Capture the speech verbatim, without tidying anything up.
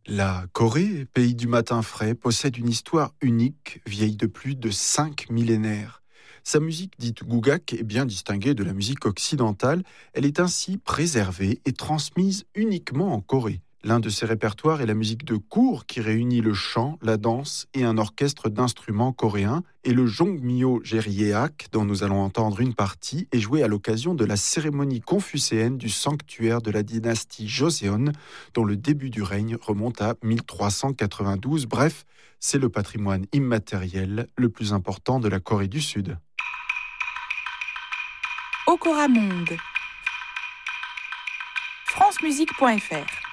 La Corée, pays du matin frais, possède une histoire unique, vieille de plus de cinq millénaires. Sa musique dite gugak est bien distinguée de la musique occidentale. Elle est ainsi préservée et transmise uniquement en Corée. L'un de ses répertoires est la musique de cour qui réunit le chant, la danse et un orchestre d'instruments coréens. Et le Jongmyo Jeryeak, dont nous allons entendre une partie, est joué à l'occasion de la cérémonie confucéenne du sanctuaire de la dynastie Joseon, dont le début du règne remonte à mille trois cent quatre-vingt-douze. Bref, c'est le patrimoine immatériel le plus important de la Corée du Sud. Okora Monde. francemusique point f r